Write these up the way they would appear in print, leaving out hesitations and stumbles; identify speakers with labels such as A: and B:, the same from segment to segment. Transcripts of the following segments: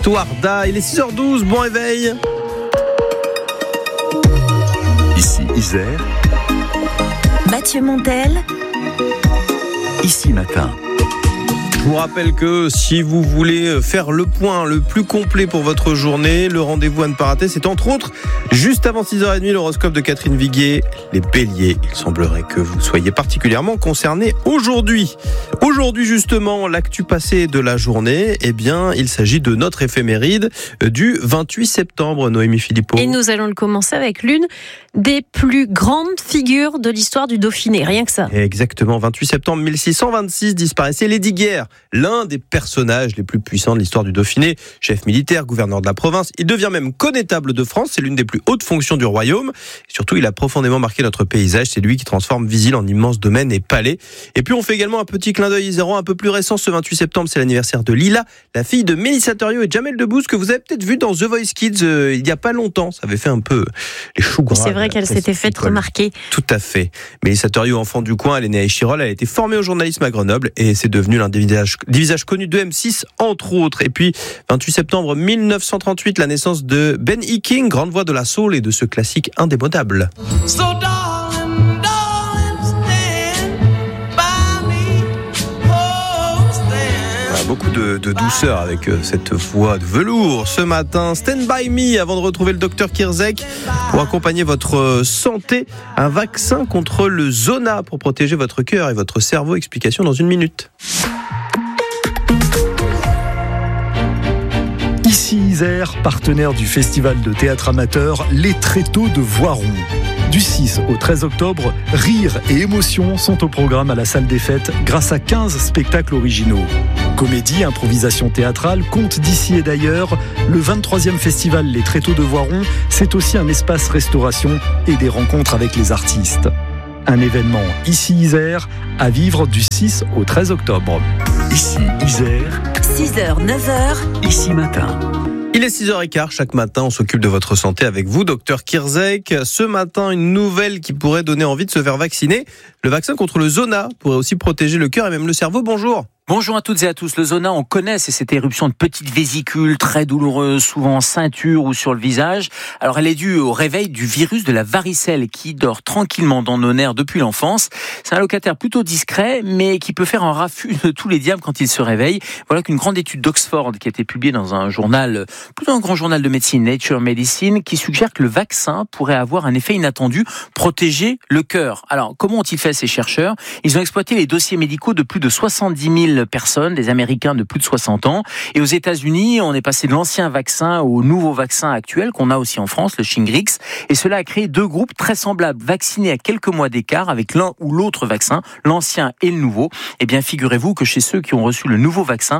A: Warda. Il est 6h12, bon réveil.
B: Ici Isère.
C: Mathieu Montel.
B: Ici Matin.
A: Je vous rappelle que si vous voulez faire le point le plus complet pour votre journée, le rendez-vous à ne pas rater, c'est entre autres juste avant 6h30 l'horoscope de Catherine Viguier. Les béliers, il semblerait que vous soyez particulièrement concernés aujourd'hui. Aujourd'hui justement, l'actu passée de la journée, eh bien, il s'agit de notre éphéméride du 28 septembre, Noémie Philippot.
C: Et nous allons le commencer avec l'une des plus grandes figures de l'histoire du Dauphiné, rien que ça.
A: Exactement, 28 septembre 1626 disparaissait Lesdiguières, l'un des personnages les plus puissants de l'histoire du Dauphiné, chef militaire, gouverneur de la province. Il devient même connétable de France, c'est l'une des plus hautes fonctions du royaume. Et surtout, il a profondément marqué notre paysage, c'est lui qui transforme Visil en immense domaine et palais. Et puis on fait également un petit clin d'œil isérois un peu plus récent, ce 28 septembre, c'est l'anniversaire de Lila, la fille de Mélissa Thériault et Jamel Debbouze, que vous avez peut-être vu dans The Voice Kids il n'y a pas longtemps. Ça avait fait un peu les choux gras.
C: C'est vrai qu'elle s'était faite remarquer.
A: Tout à fait. Mélissa Thériault, enfant du coin, elle est née à Échirolles, elle a été formée au journalisme à Grenoble et c'est devenu l'un des visages connus de M6, entre autres. Et puis, 28 septembre 1938, la naissance de Ben E. King, grande voix de la soul et de ce classique indémodable. Beaucoup de douceur avec cette voix de velours ce matin. Stand by me avant de retrouver le docteur Kirzek pour accompagner votre santé. Un vaccin contre le zona pour protéger votre cœur et votre cerveau. Explication dans une minute.
B: Ici Isère, partenaire du festival de théâtre amateur Les Tréteaux de Voiron. Du 6 au 13 octobre, rire et émotion sont au programme à la salle des fêtes grâce à 15 spectacles originaux. Comédie, improvisation théâtrale, contes d'ici et d'ailleurs, le 23e festival Les Tréteaux de Voiron, c'est aussi un espace restauration et des rencontres avec les artistes. Un événement ici Isère à vivre du 6 au 13 octobre. Ici Isère.
C: 6h, 9h.
B: Ici Matin.
A: Il est 6h15, chaque matin on s'occupe de votre santé avec vous, docteur Kirzek. Ce matin, une nouvelle qui pourrait donner envie de se faire vacciner. Le vaccin contre le zona pourrait aussi protéger le cœur et même le cerveau. Bonjour.
D: Bonjour à toutes et à tous. Le zona, on connaît, c'est cette éruption de petites vésicules très douloureuses, souvent en ceinture ou sur le visage. Alors elle est due au réveil du virus de la varicelle qui dort tranquillement dans nos nerfs depuis l'enfance. C'est un locataire plutôt discret, mais qui peut faire un raffut de tous les diables quand il se réveille. Voilà qu'une grande étude d'Oxford qui a été publiée dans un journal, plutôt un grand journal de médecine, Nature Medicine, qui suggère que le vaccin pourrait avoir un effet inattendu, protéger le cœur. Alors comment ont-ils fait ces chercheurs ? Ils ont exploité les dossiers médicaux de plus de 70 000 personnes, des Américains de plus de 60 ans. Et aux États-Unis, on est passé de l'ancien vaccin au nouveau vaccin actuel qu'on a aussi en France, le Shingrix. Et cela a créé deux groupes très semblables, vaccinés à quelques mois d'écart avec l'un ou l'autre vaccin, l'ancien et le nouveau. Eh bien, figurez-vous que chez ceux qui ont reçu le nouveau vaccin,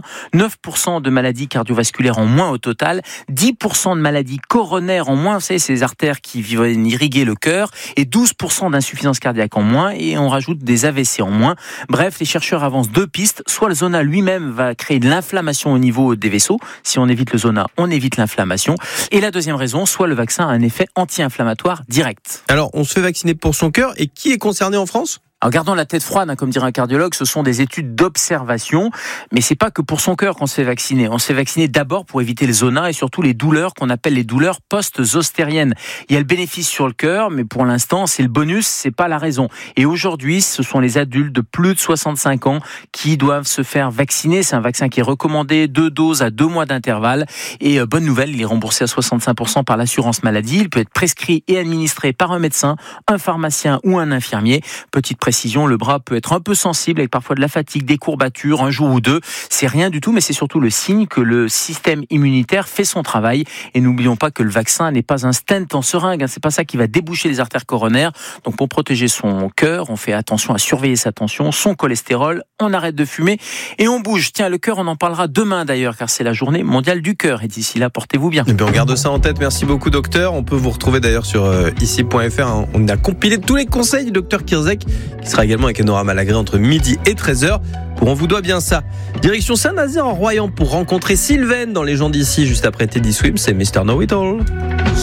D: 9% de maladies cardiovasculaires en moins au total, 10% de maladies coronaires en moins, vous savez, ces artères qui viennent irriguer le cœur, et 12% d'insuffisance cardiaque en moins, et on rajoute des AVC en moins. Bref, les chercheurs avancent deux pistes. Soit le zona lui-même va créer de l'inflammation au niveau des vaisseaux. Si on évite le zona, on évite l'inflammation. Et la deuxième raison, soit le vaccin a un effet anti-inflammatoire direct.
A: Alors, on se fait vacciner pour son cœur. Et qui est concerné en France ?
D: Alors gardons la tête froide, comme dirait un cardiologue, ce sont des études d'observation, mais c'est pas que pour son cœur qu'on se fait vacciner. On se fait vacciner d'abord pour éviter le zona et surtout les douleurs qu'on appelle les douleurs post-zostériennes. Il y a le bénéfice sur le cœur, mais pour l'instant, c'est le bonus, c'est pas la raison. Et aujourd'hui, ce sont les adultes de plus de 65 ans qui doivent se faire vacciner. C'est un vaccin qui est recommandé, 2 doses à 2 mois d'intervalle. Et bonne nouvelle, il est remboursé à 65% par l'assurance maladie. Il peut être prescrit et administré par un médecin, un pharmacien ou un infirmier. Petite précision, le bras peut être un peu sensible avec parfois de la fatigue, des courbatures, un jour ou deux. C'est rien du tout, mais c'est surtout le signe que le système immunitaire fait son travail. Et n'oublions pas que le vaccin n'est pas un stent en seringue. C'est pas ça qui va déboucher les artères coronaires. Donc pour protéger son cœur, on fait attention à surveiller sa tension, son cholestérol, on arrête de fumer et on bouge. Tiens, le cœur, on en parlera demain d'ailleurs, car c'est la journée mondiale du cœur. Et d'ici là, portez-vous bien.
A: Et bien on garde ça en tête. Merci beaucoup, docteur. On peut vous retrouver d'ailleurs sur ici.fr. On a compilé tous les conseils du docteur Kirzek, qui sera également avec Enora Malagré entre midi et 13h. Pour On vous doit bien ça. Direction Saint-Nazaire en Royan pour rencontrer Sylvaine dans Les gens d'ici, juste après Teddy Swims et Mr. Know It All.